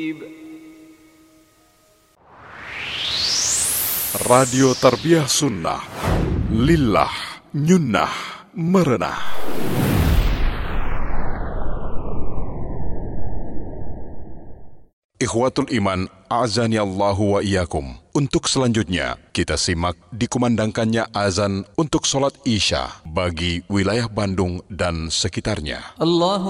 Radio Tarbiyah Sunnah, Lillah, Nyunnah, Merenah. Ikhwatul Iman, a'azani Allahu wa iyyakum. Untuk selanjutnya, kita simak dikumandangkannya azan untuk sholat Isya bagi wilayah Bandung dan sekitarnya.